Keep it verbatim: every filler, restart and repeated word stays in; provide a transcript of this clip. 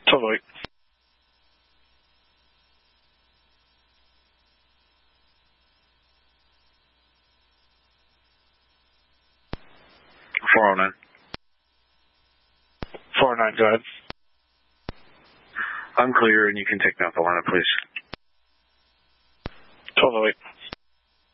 Totally. four oh nine. four oh nine, go ahead. I'm clear, and you can take me off the lineup, please. Totally.